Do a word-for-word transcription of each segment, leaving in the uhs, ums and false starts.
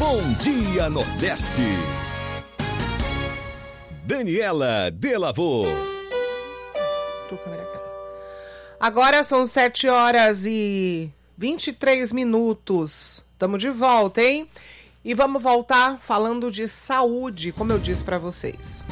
Bom Dia Nordeste. Daniela Delavô. Agora são sete horas e vinte e três minutos. Estamos de volta, hein? E vamos voltar falando de saúde, como eu disse para vocês.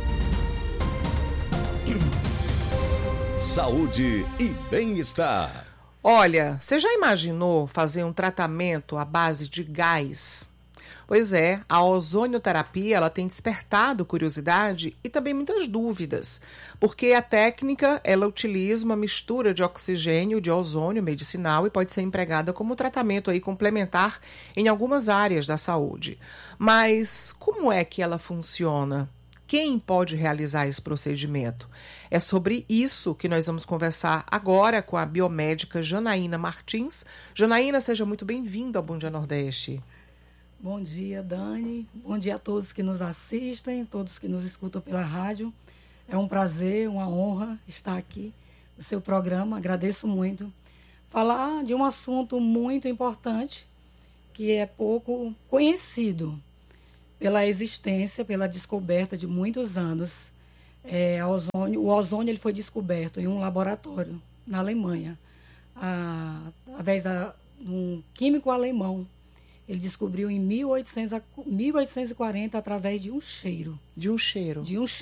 Saúde e bem-estar. Olha, você já imaginou fazer um tratamento à base de gás? Pois é, a ozonioterapia ela tem despertado curiosidade e também muitas dúvidas, porque a técnica ela utiliza uma mistura de oxigênio e de ozônio medicinal e pode ser empregada como tratamento aí complementar em algumas áreas da saúde. Mas como é que ela funciona? Quem pode realizar esse procedimento? É sobre isso que nós vamos conversar agora com a biomédica Janaína Martins. Janaína, seja muito bem-vinda ao Bom Dia Nordeste. Bom dia, Dani. Bom dia a todos que nos assistem, todos que nos escutam pela rádio. É um prazer, uma honra estar aqui no seu programa. Agradeço muito. Falar de um assunto muito importante que é pouco conhecido pela existência, pela descoberta de muitos anos. É, a ozônio, o ozônio ele foi descoberto em um laboratório na Alemanha, a, através de um químico alemão. Ele descobriu em mil oitocentos e quarenta através de um cheiro. De um cheiro? De um